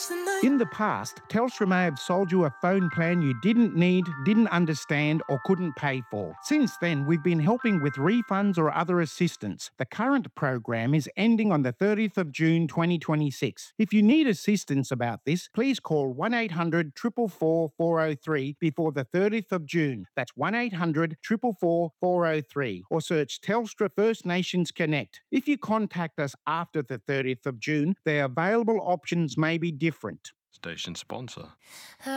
In the past, Telstra may have sold you a phone plan you didn't need, didn't understand, or couldn't pay for. Since then, we've been helping with refunds or other assistance. The current program is ending on the 30th of June 2026. If you need assistance about this, please call 1800 444 403 before the 30th of June. That's 1800 444 403, or search Telstra First Nations Connect. If you contact us after the 30th of June, the available options may be different. Station sponsor.